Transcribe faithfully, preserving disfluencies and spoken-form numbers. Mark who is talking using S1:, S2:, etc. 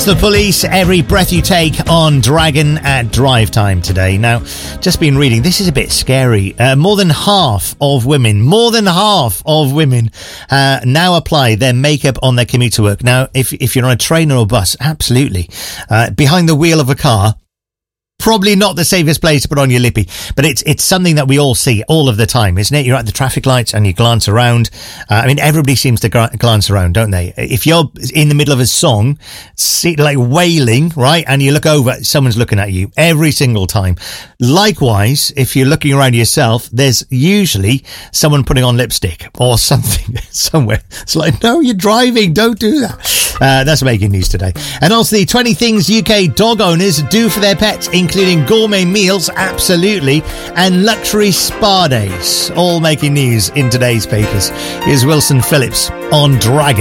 S1: The Police, Every Breath You Take on Dragon at drive time today. Now, just been reading, this is a bit scary. Uh, more than half of women, more than half of women uh, now apply their makeup on their commute to work. Now, if if you're on a train or a bus, absolutely. Uh, behind the wheel of a car, probably not the safest place to put on your lippy, but it's it's something that we all see all of the time, isn't it? You're at the traffic lights and you glance around. Uh, I mean, everybody seems to gl- glance around, don't they? If you're in the middle of a song, see, like wailing, right, and you look over, someone's looking at you every single time. Likewise, if you're looking around yourself, there's usually someone putting on lipstick or something somewhere. It's like, no, you're driving, don't do that. Uh, that's making news today. And also the twenty things U K dog owners do for their pets, including gourmet meals, absolutely, and luxury spa days, all making news in today's papers. Here's Wilson Phillips on Dragon.